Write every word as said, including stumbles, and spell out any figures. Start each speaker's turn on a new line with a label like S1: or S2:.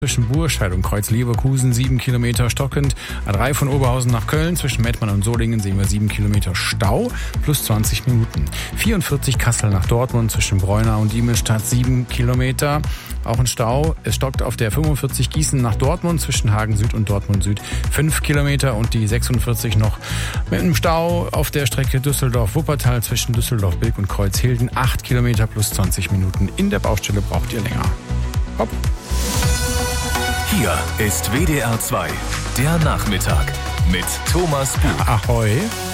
S1: Zwischen Burscheid und Kreuz-Leverkusen sieben Kilometer stockend. A drei von Oberhausen nach Köln. Zwischen Mettmann und Solingen sehen wir sieben Kilometer Stau plus zwanzig Minuten. vierundvierzig Kassel nach Dortmund. Zwischen Breunau und Diemelstadt sieben Kilometer. Auch ein Stau. Es stockt auf der fünfundvierzig Gießen nach Dortmund. Zwischen Hagen Süd und Dortmund Süd fünf Kilometer. Und die sechsundvierzig noch mit einem Stau auf der Strecke Düsseldorf-Wuppertal. Zwischen Düsseldorf-Bilk und Kreuzhilden acht Kilometer plus zwanzig Minuten. In der Baustelle braucht ihr länger. Hopp.
S2: Hier ist W D R zwei, der Nachmittag mit Thomas Buch.
S1: Ahoi.